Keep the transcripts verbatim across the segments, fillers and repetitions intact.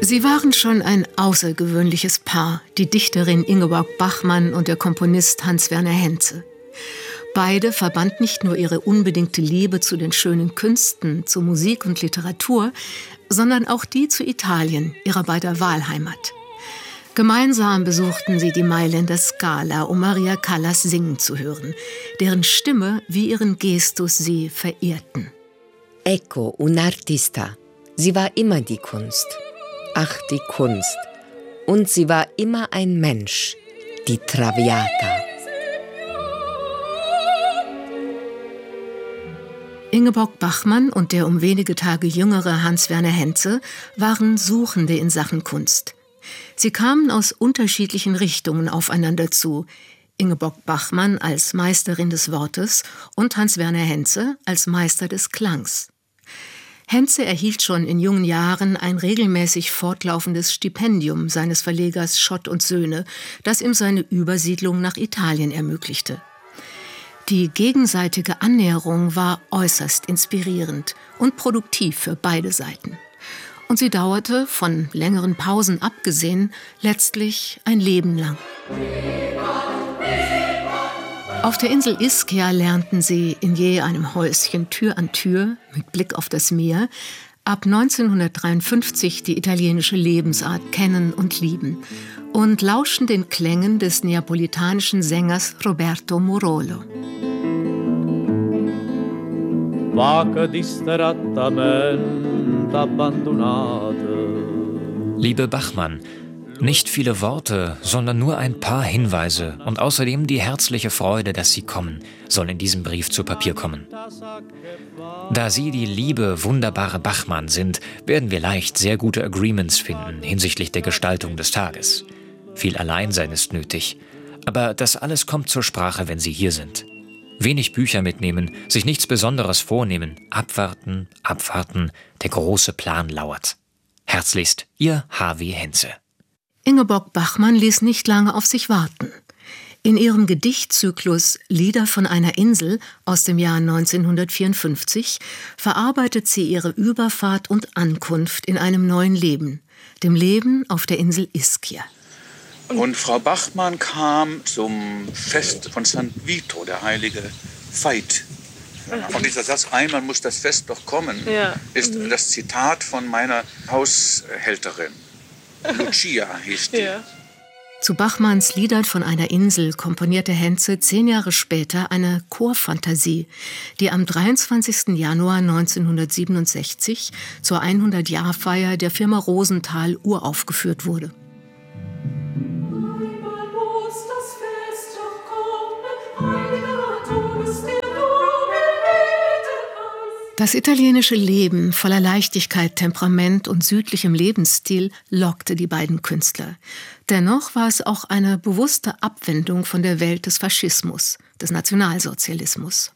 Sie waren schon ein außergewöhnliches Paar, die Dichterin Ingeborg Bachmann und der Komponist Hans-Werner Henze. Beide verband nicht nur ihre unbedingte Liebe zu den schönen Künsten, zu Musik und Literatur, sondern auch die zu Italien, ihrer beider Wahlheimat. Gemeinsam besuchten sie die Mailänder Scala, um Maria Callas singen zu hören, deren Stimme wie ihren Gestus sie verehrten. Ecco, un'artista. Sie war immer die Kunst. Ach, die Kunst. Und sie war immer ein Mensch, die Traviata. Ingeborg Bachmann und der um wenige Tage jüngere Hans-Werner Henze waren Suchende in Sachen Kunst. Sie kamen aus unterschiedlichen Richtungen aufeinander zu. Ingeborg Bachmann als Meisterin des Wortes und Hans-Werner Henze als Meister des Klangs. Henze erhielt schon in jungen Jahren ein regelmäßig fortlaufendes Stipendium seines Verlegers Schott und Söhne, das ihm seine Übersiedlung nach Italien ermöglichte. Die gegenseitige Annäherung war äußerst inspirierend und produktiv für beide Seiten. Und sie dauerte, von längeren Pausen abgesehen, letztlich ein Leben lang. Auf der Insel Ischia lernten sie in je einem Häuschen Tür an Tür mit Blick auf das Meer ab neunzehnhundertdreiundfünfzig die italienische Lebensart kennen und lieben und lauschten den Klängen des neapolitanischen Sängers Roberto Murolo. Liebe Bachmann, nicht viele Worte, sondern nur ein paar Hinweise und außerdem die herzliche Freude, dass Sie kommen, soll in diesem Brief zu Papier kommen. Da Sie die liebe, wunderbare Bachmann sind, werden wir leicht sehr gute Agreements finden hinsichtlich der Gestaltung des Tages. Viel Alleinsein ist nötig, aber das alles kommt zur Sprache, wenn Sie hier sind. Wenig Bücher mitnehmen, sich nichts Besonderes vornehmen, abwarten, abwarten, der große Plan lauert. Herzlichst, Ihr H W Henze. Ingeborg Bachmann ließ nicht lange auf sich warten. In ihrem Gedichtzyklus Lieder von einer Insel aus dem Jahr neunzehnhundertvierundfünfzig verarbeitet sie ihre Überfahrt und Ankunft in einem neuen Leben, dem Leben auf der Insel Ischia. Und Frau Bachmann kam zum Fest von San Vito, der heilige Veit. Und dieser Satz, einmal muss das Fest doch kommen, ja. ist mhm. das Zitat von meiner Haushälterin. Lucia hieß die. Ja. Zu Bachmanns Liedern von einer Insel komponierte Henze zehn Jahre später eine Chorfantasie, die am dreiundzwanzigsten Januar neunzehnhundertsiebenundsechzig zur hundert-Jahr-Feier der Firma Rosenthal uraufgeführt wurde. Das italienische Leben voller Leichtigkeit, Temperament und südlichem Lebensstil lockte die beiden Künstler. Dennoch war es auch eine bewusste Abwendung von der Welt des Faschismus, des Nationalsozialismus.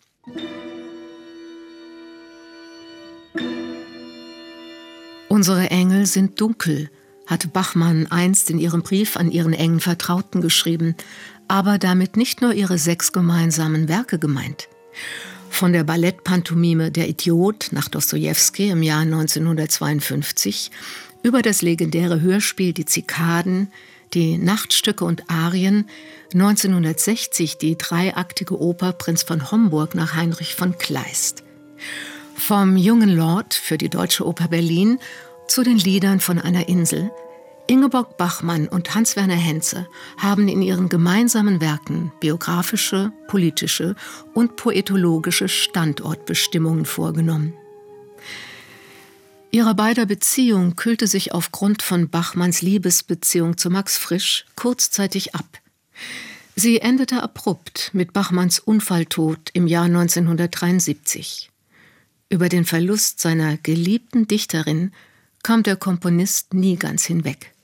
Unsere Engel sind dunkel, hatte Bachmann einst in ihrem Brief an ihren engen Vertrauten geschrieben, aber damit nicht nur ihre sechs gemeinsamen Werke gemeint. Von der Ballettpantomime Der Idiot nach Dostojewski im Jahr neunzehnhundertzweiundfünfzig über das legendäre Hörspiel Die Zikaden, die Nachtstücke und Arien, neunzehnhundertsechzig die dreiaktige Oper Prinz von Homburg nach Heinrich von Kleist. Vom Jungen Lord für die Deutsche Oper Berlin zu den Liedern von einer Insel. Ingeborg Bachmann und Hans-Werner Henze haben in ihren gemeinsamen Werken biografische, politische und poetologische Standortbestimmungen vorgenommen. Ihrer beider Beziehung kühlte sich aufgrund von Bachmanns Liebesbeziehung zu Max Frisch kurzzeitig ab. Sie endete abrupt mit Bachmanns Unfalltod im Jahr neunzehnhundertdreiundsiebzig. Über den Verlust seiner geliebten Dichterin kam der Komponist nie ganz hinweg.